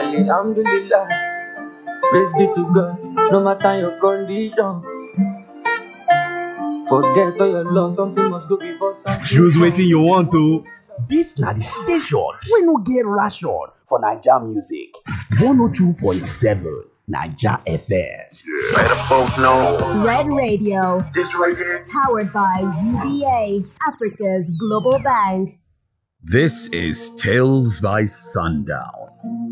Alhamdulillah, praise be to God. No matter your condition, forget all your loss. Something must go before something. Choose wetin you want to. This na the station wey no get ration for Naija music. 102.7 Naija FM. Let them both know. Red Radio, This right here. powered by UBA, Africa's global bank. This is Tales by Sundown.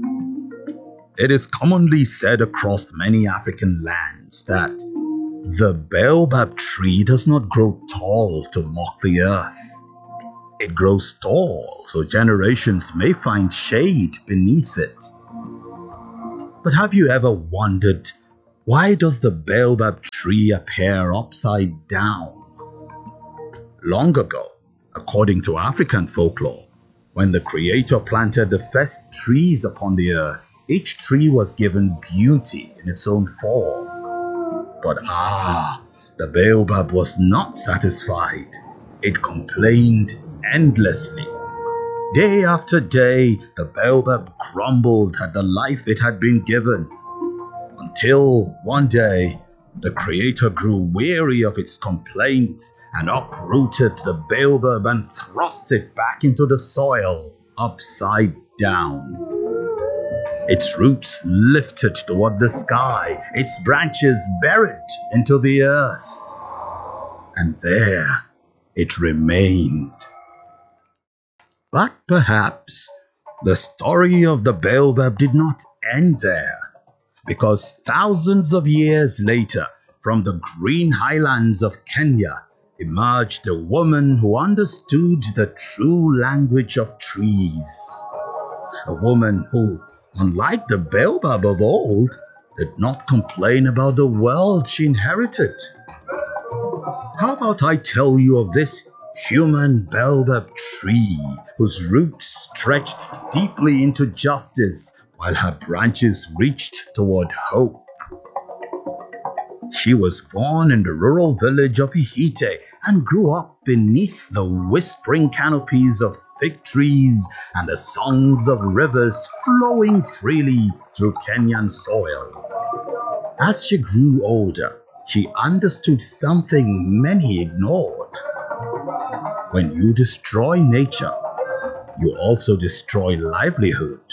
It is commonly said across many African lands that the baobab tree does not grow tall to mock the earth. It grows tall so generations may find shade beneath it. But have you ever wondered, why does the baobab tree appear upside down? Long ago, according to African folklore, when the Creator planted the first trees upon the earth, each tree was given beauty in its own form. But the baobab was not satisfied. It complained endlessly. Day after day, the baobab grumbled at the life it had been given. Until one day, the Creator grew weary of its complaints and uprooted the baobab and thrust it back into the soil, upside down. Its roots lifted toward the sky, its branches buried into the earth. And there it remained. But perhaps the story of the baobab did not end there, because thousands of years later, from the green highlands of Kenya, emerged a woman who understood the true language of trees. A woman who, unlike the baobab of old, did not complain about the world she inherited. How about I tell you of this human baobab tree whose roots stretched deeply into justice while her branches reached toward hope? She was born in the rural village of Ihite and grew up beneath the whispering canopies of fig trees and the songs of rivers flowing freely through Kenyan soil. As she grew older, she understood something many ignored. When you destroy nature, you also destroy livelihood.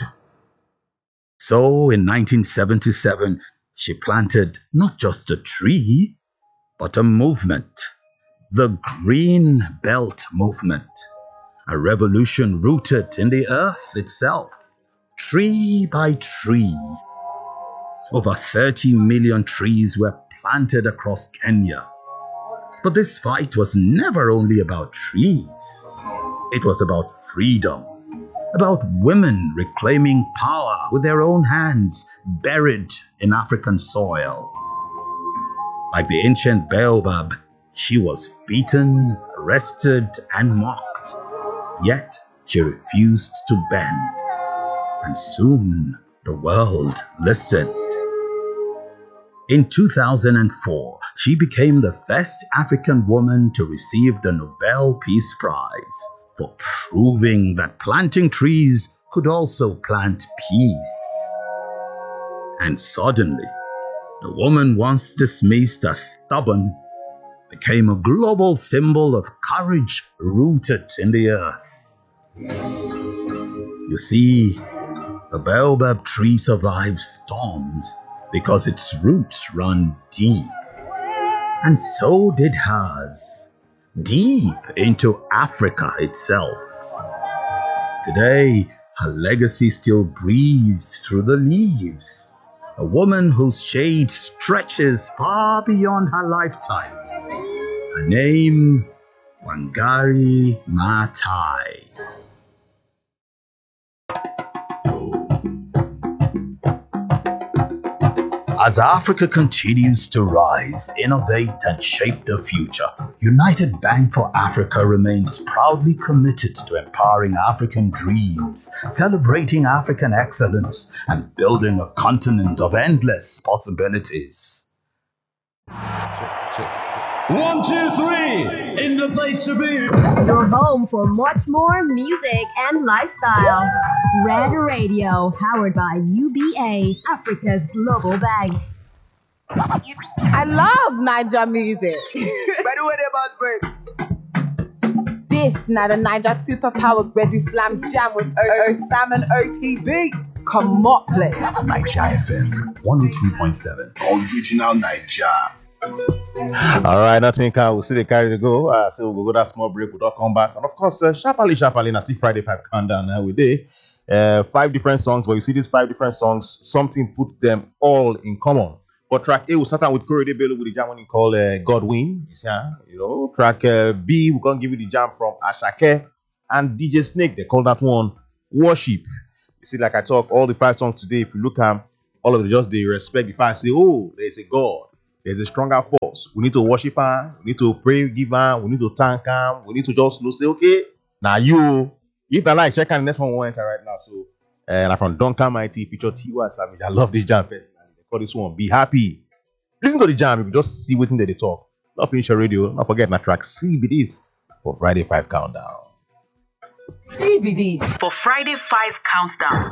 So in 1977, she planted not just a tree, but a movement, the Green Belt Movement, a revolution rooted in the earth itself, tree by tree. Over 30 million trees were planted across Kenya. But this fight was never only about trees. It was about freedom, about women reclaiming power with their own hands buried in African soil. Like the ancient baobab, she was beaten, arrested, and mocked. Yet she refused to bend. And soon the world listened. In 2004, she became the first African woman to receive the Nobel Peace Prize for proving that planting trees could also plant peace. And suddenly, the woman once dismissed as stubborn became a global symbol of courage rooted in the earth. You see, the baobab tree survives storms because its roots run deep. And so did hers, deep into Africa itself. Today, her legacy still breathes through the leaves. A woman whose shade stretches far beyond her lifetime. Her name, Wangari Maathai. As Africa continues to rise, innovate, and shape the future, United Bank for Africa remains proudly committed to empowering African dreams, celebrating African excellence, and building a continent of endless possibilities. 1, 2, 3, in the place to be. Your home for much more music and lifestyle. Red Radio, powered by UBA, Africa's global bank. I love Niger music. By the way, they boss break. This not a Niger superpower Bredu Slam Jam with Sam and OTB. Come on, play. Niger FM 102.7. Original Niger. All right, nothing can we'll see the carry to go. So we'll go that small break, we'll come back. And of course, sharply, na still Friday 5 countdown now we day. 5 different songs, but you see these 5 different songs, something put them all in common. For track A, we'll start out with Korede Bello with the jam when he called Godwin. Track B, we're gonna give you the jam from Ashake and DJ Snake. They call that one Worship. You see, like I talk, all the 5 songs today, if you look at all of them, just they respect the fact, say, oh, there's a God. There's a stronger force. We need to worship him. We need to pray, give him. We need to thank him. We need to just say, okay, now you, if I like, check out the next one we enter right now. So, and from Duncan Mighty feature T.Y. Savage. I love this jam personally. They call this one Be Happy. Listen to the jam. You can just see what they talk. Not finish your radio. Not forget my track CBDs for Friday 5 Countdown. CBDs for Friday 5 Countdown.